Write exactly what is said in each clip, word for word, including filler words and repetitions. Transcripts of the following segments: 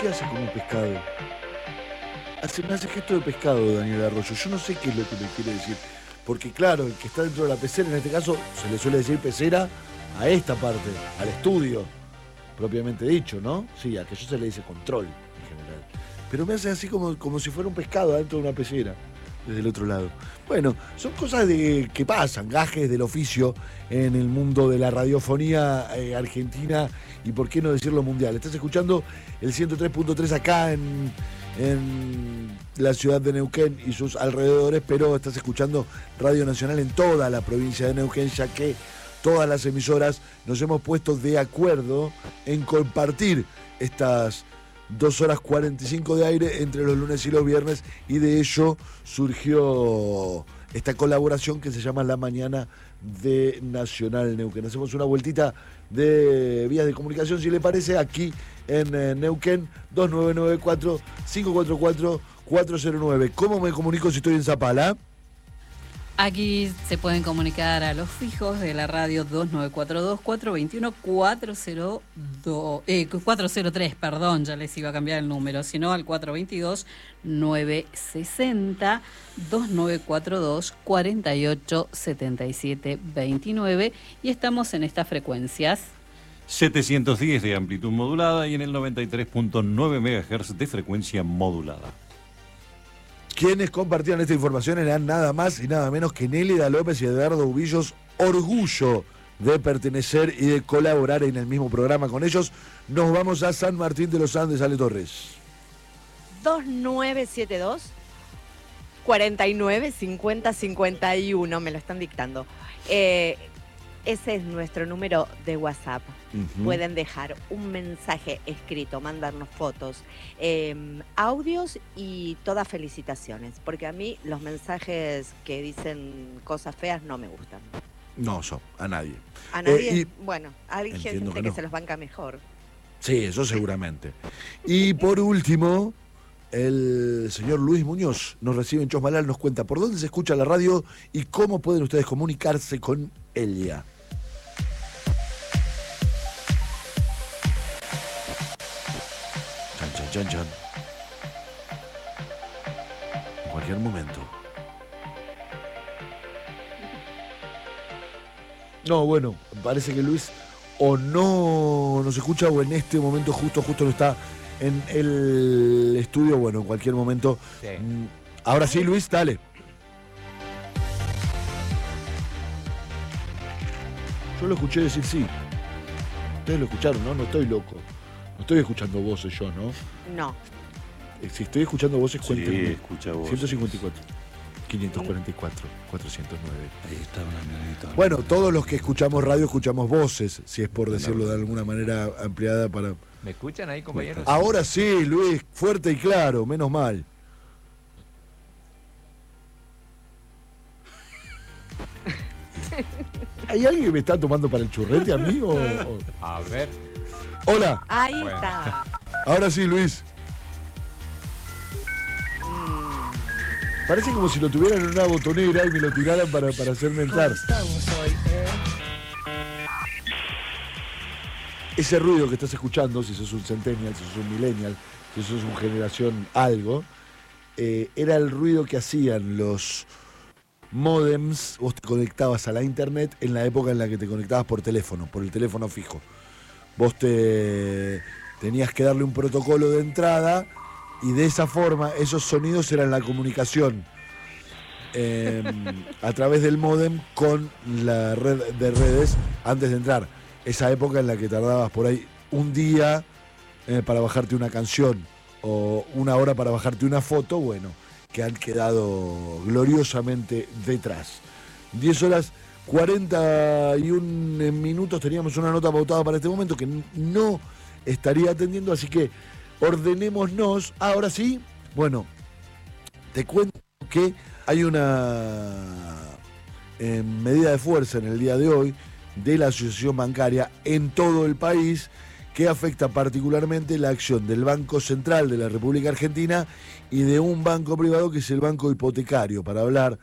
qué hace como un pescado? Hace, me hace gesto de pescado, Daniel Arroyo. Yo no sé qué es lo que me quiere decir. Porque claro, el que está dentro de la pecera, en este caso, se le suele decir pecera a esta parte, al estudio, propiamente dicho, ¿no? Sí, a que yo se le dice control, en general. Pero me hace así como, como si fuera un pescado dentro de una pecera, desde el otro lado. Bueno, son cosas de, que pasan, gajes del oficio en el mundo de la radiofonía eh, argentina y por qué no decirlo mundial. Estás escuchando el ciento tres punto tres acá en... en la ciudad de Neuquén y sus alrededores, pero estás escuchando Radio Nacional en toda la provincia de Neuquén, ya que todas las emisoras nos hemos puesto de acuerdo en compartir estas dos horas cuarenta y cinco de aire entre los lunes y los viernes, y de ello surgió esta colaboración que se llama La Mañana de Nacional Neuquén. Hacemos una vueltita de vías de comunicación, si le parece, aquí en eh, Neuquén, dos nueve nueve cuatro, cinco cuatro cuatro, cuatro cero nueve. ¿Cómo me comunico si estoy en Zapala? Aquí se pueden comunicar a los fijos de la radio dos nueve cuatro dos, cuatro dos uno, cuatro cero dos, eh, cuatro cero tres, perdón, ya les iba a cambiar el número, sino al cuatro dos dos, nueve seis cero, dos nueve cuatro dos, cuatro ocho siete siete dos nueve, y estamos en estas frecuencias. setecientos diez de amplitud modulada y en el noventa y tres punto nueve megahertz de frecuencia modulada. Quienes compartían esta información eran nada más y nada menos que Nélida López y Eduardo Ubillos. Orgullo de pertenecer y de colaborar en el mismo programa con ellos. Nos vamos a San Martín de los Andes, Ale Torres. dos nueve siete dos, cuatro nueve cinco cero cinco uno, me lo están dictando. Eh, ese es nuestro número de WhatsApp. Uh-huh. Pueden dejar un mensaje escrito, mandarnos fotos, eh, audios y todas felicitaciones, porque a mí los mensajes que dicen cosas feas no me gustan. No, so, a nadie. A nadie, eh, y... bueno, hay gente que, que no. se los banca mejor. Sí, eso seguramente. Y por último, el señor Luis Muñoz nos recibe en Chosmalal, nos cuenta por dónde se escucha la radio y cómo pueden ustedes comunicarse con ella. Chan, chan, chan, chan. En cualquier momento. No, bueno, parece que Luis o no nos escucha o en este momento justo, justo no está en el estudio. Bueno, en cualquier momento. Sí. Ahora sí, Luis, dale. Yo lo escuché decir sí. Ustedes lo escucharon, ¿no? No estoy loco. No estoy escuchando voces yo, ¿no? No. Si estoy escuchando voces, sí, cuéntenme. Escucha voces. ciento cincuenta y cuatro, quinientos cuarenta y cuatro, cuatrocientos nueve. Ahí está una Bueno, todos los que escuchamos radio escuchamos voces, si es por decirlo de alguna manera ampliada para... ¿Me escuchan ahí, compañeros? Ahora sí, Luis, fuerte y claro, menos mal. ¿Hay alguien que me está tomando para el churrete, amigo? A ver. Hola. Ahí bueno. está. Ahora sí, Luis. Mm. Parece como si lo tuvieran en una botonera y me lo tiraran para, para hacerme entrar. Ese ruido que estás escuchando, si sos un centennial, si sos un millennial, si sos un generación algo, eh, era el ruido que hacían los modems. Vos te conectabas a la internet en la época en la que te conectabas por teléfono, por el teléfono fijo. Vos te tenías que darle un protocolo de entrada y de esa forma esos sonidos eran la comunicación eh, a través del módem con la red de redes antes de entrar. Esa época en la que tardabas por ahí un día eh, para bajarte una canción o una hora para bajarte una foto, bueno, que han quedado gloriosamente detrás. diez horas cuarenta y un minutos, teníamos una nota pautada para este momento que no estaría atendiendo, así que ordenémonos. Ahora sí, bueno, te cuento que hay una eh, medida de fuerza en el día de hoy de la Asociación Bancaria en todo el país que afecta particularmente la acción del Banco Central de la República Argentina y de un banco privado que es el Banco Hipotecario, para hablar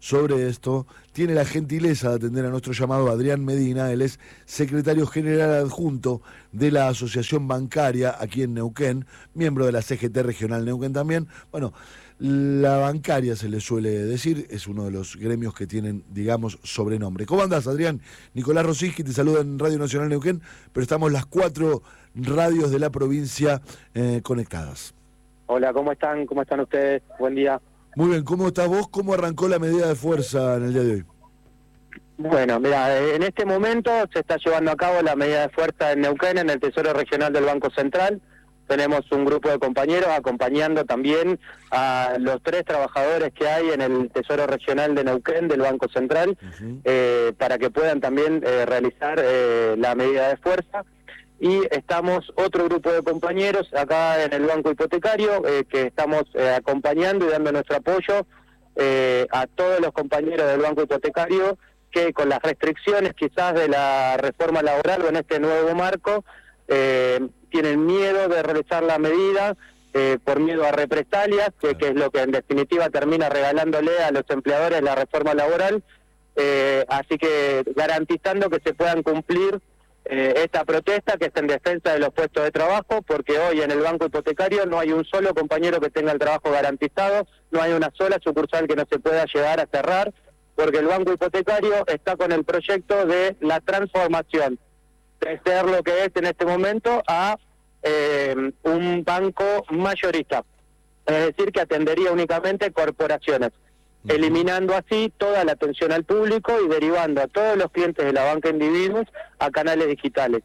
sobre esto. Tiene la gentileza de atender a nuestro llamado Adrián Medina. Él es secretario general adjunto de la Asociación Bancaria aquí en Neuquén, miembro de la C G T Regional Neuquén también. Bueno, la bancaria se le suele decir, es uno de los gremios que tienen, digamos, sobrenombre. ¿Cómo andás, Adrián? Nicolás Rosiski te saluda en Radio Nacional Neuquén, pero estamos las cuatro radios de la provincia eh, conectadas. Hola, ¿cómo están? ¿Cómo están ustedes? Buen día. Muy bien, ¿cómo estás vos? ¿Cómo arrancó la medida de fuerza en el día de hoy? Bueno, mira, en este momento se está llevando a cabo la medida de fuerza en Neuquén, en el Tesoro Regional del Banco Central. Tenemos un grupo de compañeros acompañando también a los tres trabajadores que hay en el Tesoro Regional de Neuquén del Banco Central, uh-huh. eh, para que puedan también eh, realizar eh, la medida de fuerza. Y estamos otro grupo de compañeros acá en el Banco Hipotecario, eh, que estamos eh, acompañando y dando nuestro apoyo eh, a todos los compañeros del Banco Hipotecario que con las restricciones quizás de la reforma laboral o en este nuevo marco, eh, tienen miedo de realizar la medida eh, por miedo a represalias, que, que es lo que en definitiva termina regalándole a los empleadores la reforma laboral, eh, así que garantizando que se puedan cumplir eh, esta protesta que es en defensa de los puestos de trabajo, porque hoy en el Banco Hipotecario no hay un solo compañero que tenga el trabajo garantizado, no hay una sola sucursal que no se pueda llegar a cerrar, porque el Banco Hipotecario está con el proyecto de la transformación de ser lo que es en este momento a eh, un banco mayorista, es decir, que atendería únicamente corporaciones, uh-huh. eliminando así toda la atención al público y derivando a todos los clientes de la banca individuos a canales digitales.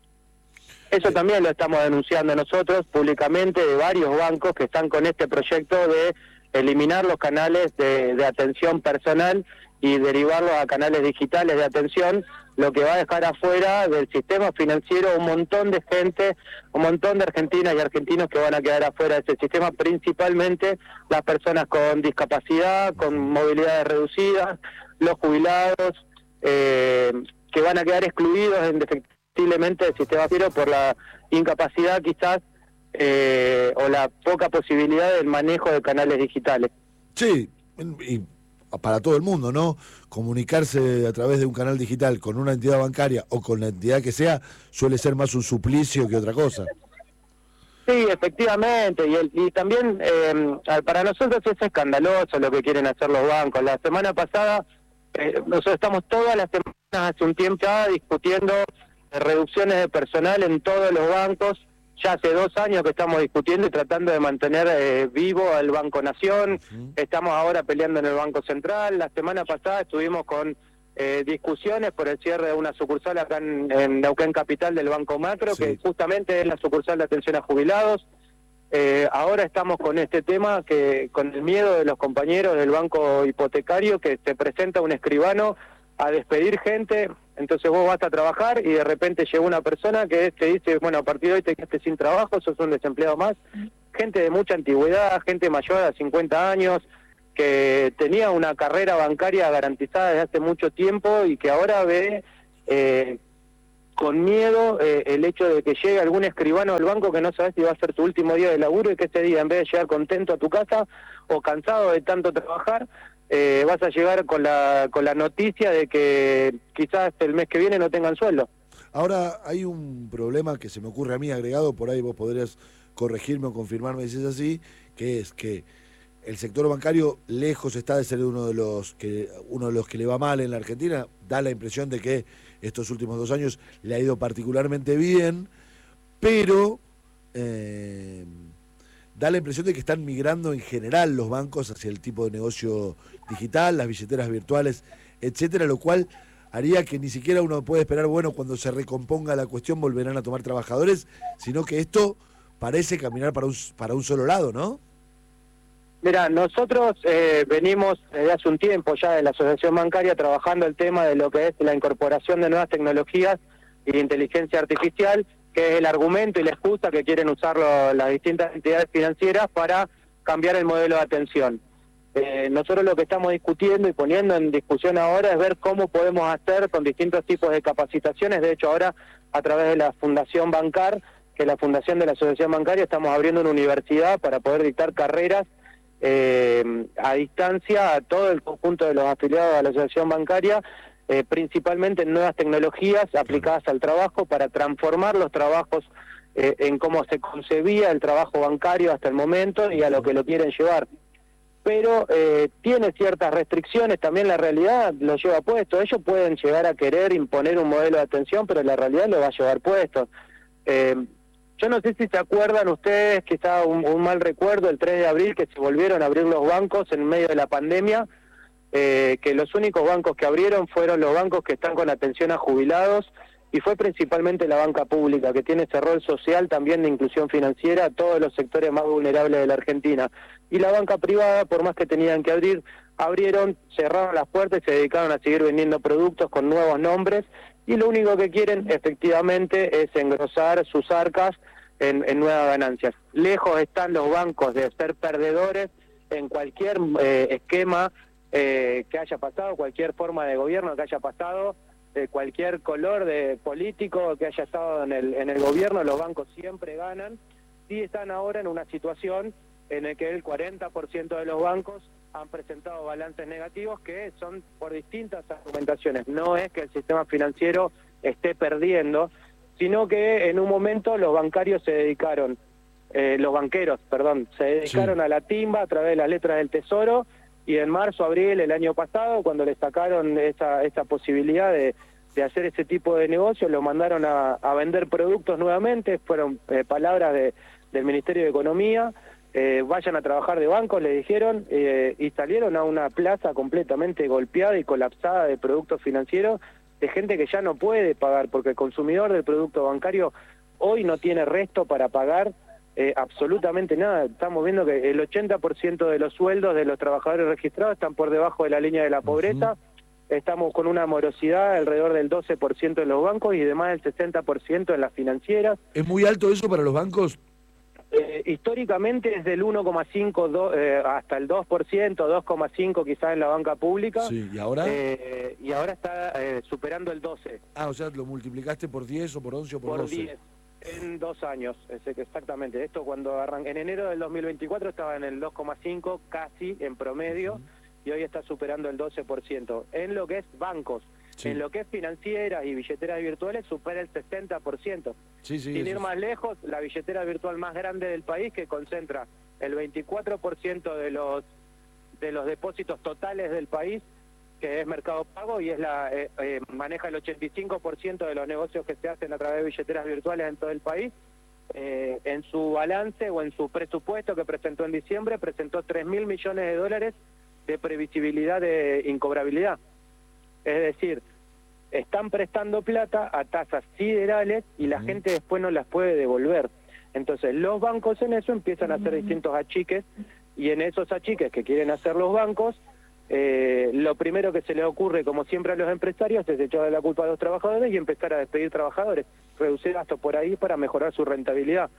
Eso también lo estamos denunciando nosotros públicamente de varios bancos que están con este proyecto de eliminar los canales de, de atención personal y derivarlos a canales digitales de atención, lo que va a dejar afuera del sistema financiero un montón de gente, un montón de argentinas y argentinos que van a quedar afuera de ese sistema, principalmente las personas con discapacidad, con movilidades reducidas, los jubilados, eh, que van a quedar excluidos indefectiblemente del sistema financiero por la incapacidad quizás eh, o la poca posibilidad del manejo de canales digitales. Sí, y para todo el mundo, ¿no? Comunicarse a través de un canal digital con una entidad bancaria o con la entidad que sea suele ser más un suplicio que otra cosa. Sí, efectivamente, y, el, y también eh, para nosotros es escandaloso lo que quieren hacer los bancos. La semana pasada, eh, nosotros estamos todas las semanas hace un tiempo ya discutiendo reducciones de personal en todos los bancos. Ya hace dos años que estamos discutiendo y tratando de mantener eh, vivo al Banco Nación. Uh-huh. Estamos ahora peleando en el Banco Central. La semana pasada estuvimos con eh, discusiones por el cierre de una sucursal acá en, en Neuquén Capital del Banco Macro, sí. que justamente es la sucursal de atención a jubilados. Eh, ahora estamos con este tema, que con el miedo de los compañeros del Banco Hipotecario, que se presenta un escribano a despedir gente. Entonces vos vas a trabajar y de repente llega una persona que te dice, bueno, a partir de hoy te quedaste sin trabajo, sos un desempleado más. Gente de mucha antigüedad, gente mayor de cincuenta años, que tenía una carrera bancaria garantizada desde hace mucho tiempo y que ahora ve eh, con miedo eh, el hecho de que llegue algún escribano del banco que no sabes si va a ser tu último día de laburo y que ese día, en vez de llegar contento a tu casa o cansado de tanto trabajar, Eh, vas a llegar con la con la noticia de que quizás el mes que viene no tengan sueldo. Ahora hay un problema que se me ocurre a mí agregado, por ahí vos podrías corregirme o confirmarme si es así, que es que el sector bancario lejos está de ser uno de los que uno de los que le va mal en la Argentina. Da la impresión de que estos últimos dos años le ha ido particularmente bien, pero eh, da la impresión de que están migrando en general los bancos hacia el tipo de negocio digital, las billeteras virtuales, etcétera, lo cual haría que ni siquiera uno puede esperar, bueno, cuando se recomponga la cuestión volverán a tomar trabajadores, sino que esto parece caminar para un, para un solo lado, ¿no? Mira, nosotros eh, venimos desde hace un tiempo ya de la Asociación Bancaria trabajando el tema de lo que es la incorporación de nuevas tecnologías y de inteligencia artificial, que es el argumento y la excusa que quieren usar las distintas entidades financieras para cambiar el modelo de atención. Eh, nosotros lo que estamos discutiendo y poniendo en discusión ahora es ver cómo podemos hacer con distintos tipos de capacitaciones. De hecho, ahora a través de la Fundación Bancar, que es la fundación de la Asociación Bancaria, estamos abriendo una universidad para poder dictar carreras eh, a distancia a todo el conjunto de los afiliados a la asociación bancaria, eh, principalmente en nuevas tecnologías aplicadas al trabajo para transformar los trabajos eh, en cómo se concebía el trabajo bancario hasta el momento y a lo que lo quieren llevar. Pero eh, tiene ciertas restricciones, también la realidad lo lleva puesto. Ellos pueden llegar a querer imponer un modelo de atención, pero la realidad lo va a llevar puesto. Eh, yo no sé si se acuerdan ustedes, quizá un, un mal recuerdo, el tres de abril, que se volvieron a abrir los bancos en medio de la pandemia, eh, que los únicos bancos que abrieron fueron los bancos que están con atención a jubilados, y fue principalmente la banca pública, que tiene ese rol social también de inclusión financiera a todos los sectores más vulnerables de la Argentina. Y la banca privada, por más que tenían que abrir, abrieron, cerraron las puertas y se dedicaron a seguir vendiendo productos con nuevos nombres, y lo único que quieren efectivamente es engrosar sus arcas en, en nuevas ganancias. Lejos están los bancos de ser perdedores en cualquier eh, esquema eh, que haya pasado, cualquier forma de gobierno que haya pasado, de cualquier color de político que haya estado en el, en el gobierno, los bancos siempre ganan. Sí están ahora en una situación en la que el cuarenta por ciento de los bancos han presentado balances negativos, que son por distintas argumentaciones. No es que el sistema financiero esté perdiendo, sino que en un momento los bancarios se dedicaron, eh, los banqueros, perdón, se dedicaron sí. a la timba a través de las letras del Tesoro, y en marzo, abril, el año pasado, cuando le sacaron esa, esa posibilidad de, de hacer ese tipo de negocios, lo mandaron a, a vender productos nuevamente, fueron eh, palabras de, del Ministerio de Economía, eh, vayan a trabajar de bancos, le dijeron, eh, y salieron a una plaza completamente golpeada y colapsada de productos financieros, de gente que ya no puede pagar, porque el consumidor del producto bancario hoy no tiene resto para pagar Eh, absolutamente nada. Estamos viendo que el ochenta por ciento de los sueldos de los trabajadores registrados están por debajo de la línea de la pobreza. Uh-huh. Estamos con una morosidad alrededor del doce por ciento en los bancos y de más del sesenta por ciento en las financieras. ¿Es muy alto eso para los bancos? Eh, históricamente es del uno coma cinco eh, hasta el dos por ciento, dos coma cinco quizás en la banca pública. Sí, ¿y ahora? Eh, y ahora está eh, superando el doce. Ah, o sea, lo multiplicaste por diez o por once o por, por doce. diez. En dos años, exactamente. Esto cuando arranca en enero del dos mil veinticuatro estaba en el dos coma cinco casi en promedio, uh-huh. y hoy está superando el doce por ciento. En lo que es bancos, sí. en lo que es financieras y billeteras virtuales supera el sesenta por ciento. Sí, sí, Sin ir es. más lejos, la billetera virtual más grande del país, que concentra el veinticuatro por ciento de los de los depósitos totales del país, que es Mercado Pago, y es la eh, eh, maneja el ochenta y cinco por ciento de los negocios que se hacen a través de billeteras virtuales en todo el país. Eh, en su balance o en su presupuesto que presentó en diciembre, presentó tres mil millones de dólares de previsibilidad de incobrabilidad. Es decir, están prestando plata a tasas siderales y la uh-huh. gente después no las puede devolver. Entonces los bancos en eso empiezan a hacer distintos achiques, y en esos achiques que quieren hacer los bancos, Eh, lo primero que se le ocurre, como siempre a los empresarios, es echarle la culpa a los trabajadores y empezar a despedir trabajadores, reducir gastos por ahí para mejorar su rentabilidad.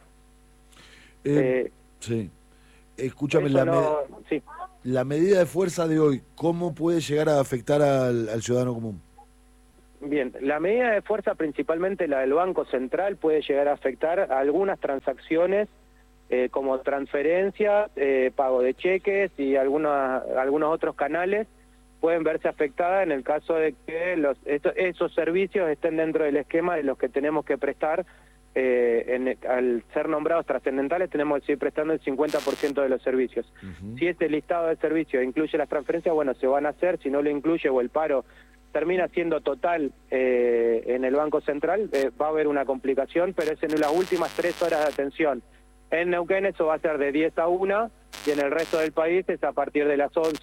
Eh, eh, sí. Escúchame, la, no, med- sí. la medida de fuerza de hoy, ¿cómo puede llegar a afectar al, al ciudadano común? Bien, la medida de fuerza, principalmente la del Banco Central, puede llegar a afectar a algunas transacciones Eh, como transferencias, eh, pago de cheques y algunos algunos otros canales pueden verse afectadas en el caso de que los esos, esos servicios estén dentro del esquema de los que tenemos que prestar. Eh, en, al ser nombrados trascendentales tenemos que seguir prestando el cincuenta por ciento de los servicios. Uh-huh. Si este listado de servicios incluye las transferencias, bueno, se van a hacer. Si no lo incluye o el paro termina siendo total eh, en el Banco Central, eh, va a haber una complicación, pero es en las últimas tres horas de atención. En Neuquén eso va a ser de diez a una y en el resto del país es a partir de las once.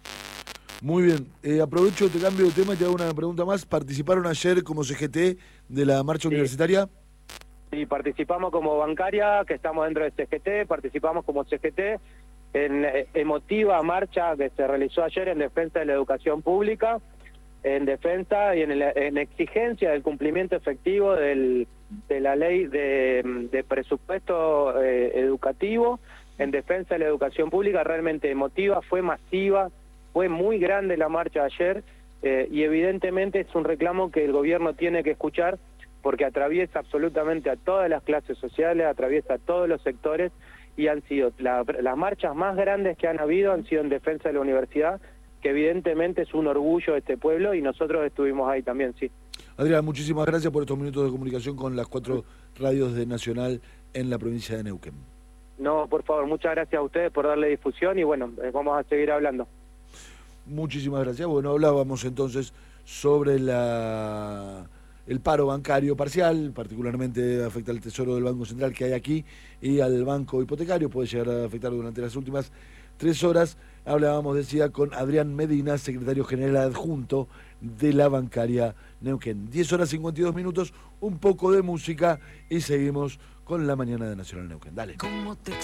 Muy bien. Eh, aprovecho, te cambio de tema y te hago una pregunta más. ¿Participaron ayer como C G T de la marcha sí. universitaria? Sí, participamos como bancaria, que estamos dentro de C G T, participamos como C G T en eh, emotiva marcha que se realizó ayer en defensa de la educación pública, en defensa y en, el, en exigencia del cumplimiento efectivo del, de la ley de, de presupuesto eh, educativo, en defensa de la educación pública. Realmente emotiva, fue masiva, fue muy grande la marcha de ayer, eh, y evidentemente es un reclamo que el gobierno tiene que escuchar, porque atraviesa absolutamente a todas las clases sociales, atraviesa a todos los sectores, y han sido la, las marchas más grandes que han habido han sido en defensa de la universidad, que evidentemente es un orgullo de este pueblo, y nosotros estuvimos ahí también, sí. Adrián, muchísimas gracias por estos minutos de comunicación con las cuatro radios de Nacional en la provincia de Neuquén. No, por favor, muchas gracias a ustedes por darle difusión, y bueno, eh, vamos a seguir hablando. Muchísimas gracias. Bueno, hablábamos entonces sobre la el paro bancario parcial, particularmente afecta al Tesoro del Banco Central que hay aquí y al Banco Hipotecario, puede llegar a afectar durante las últimas tres horas. Hablábamos, decía, con Adrián Medina, secretario general adjunto de la bancaria Neuquén. diez horas cincuenta y dos minutos, un poco de música y seguimos con la mañana de Nacional Neuquén. Dale.